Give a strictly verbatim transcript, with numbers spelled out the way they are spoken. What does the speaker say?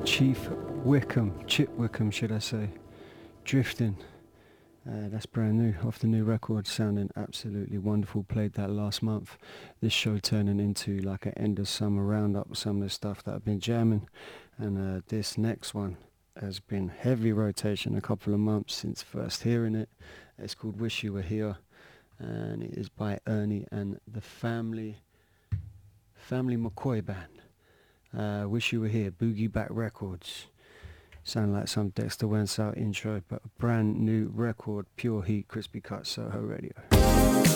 Chief Wickham, Chip Wickham should I say, Drifting. Uh, that's brand new, off the new record, sounding absolutely wonderful. Played that last month. This show turning into like an end of summer roundup of some of the stuff that I've been jamming. And uh, this next one has been heavy rotation a couple of months since first hearing it. It's called Wish You Were Here, and it is by Ernie and the Family Family McCoy Band. Uh, Wish You Were Here, Boogie Back Records. Sound like some Dexter Wentz out intro, but a brand new record, pure heat, crispy cut, Soho Radio.